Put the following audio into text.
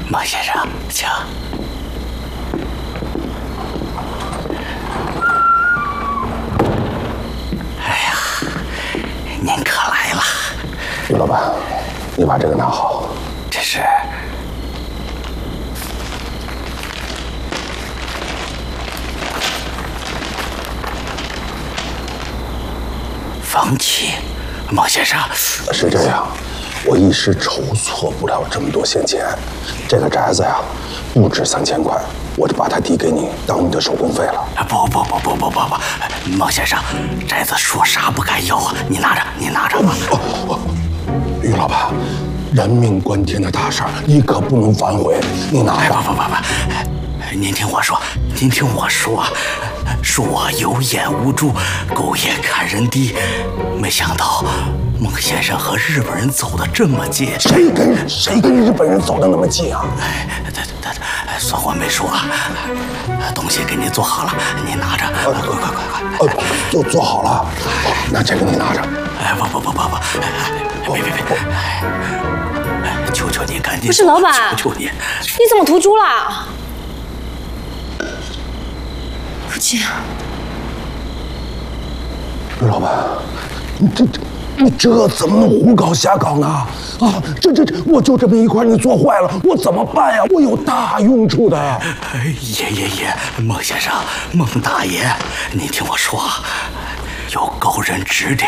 孟先生，请。哎呀，您可来了。 于老板，你把这个拿好。 这是房契，孟先生。 是这样，我一时筹措不了这么多闲钱，这个宅子呀，不值3000块，我就把它抵给你，当你的手工费了。 不，孟先生，宅子说啥不该要啊！你拿着吧。 于老板，人命关天的大事儿，你可不能反悔。你拿着。 不，您听我说，恕我有眼无珠，狗眼看人低，没想到孟先生和日本人走得这么近。 谁跟日本人走得那么近啊？ 算我没说啊。东西给您做好了，您拿着。快！ 都做好了。那这个你拿着。 别！求求您赶紧。 不是老板， 求您， 你怎么涂猪了？父亲， 于老板，你这怎么能胡搞瞎搞呢？啊，我就这么一块，你做坏了，我怎么办呀？我有大用处的。 爷，孟先生，孟大爷，您听我说，有高人指点。